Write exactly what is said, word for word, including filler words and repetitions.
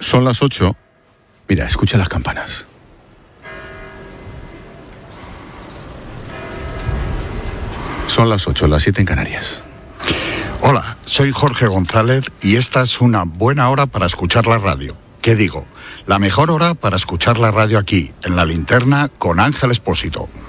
Son las ocho. Mira, escucha las campanas. Son las ocho, las siete en Canarias. Hola, soy Jorge González y esta es una buena hora para escuchar la radio. ¿Qué digo? La mejor hora para escuchar la radio aquí, en La Linterna, con Ángel Expósito.